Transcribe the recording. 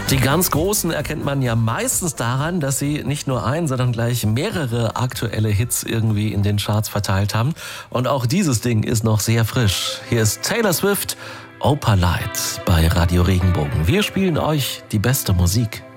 Die ganz Großen erkennt man ja meistens daran, dass sie nicht nur ein, sondern gleich mehrere aktuelle Hits irgendwie in den Charts verteilt haben. Und auch dieses Ding ist noch sehr frisch. Hier ist Taylor Swift, Opalite bei Radio Regenbogen. Wir spielen euch die beste Musik.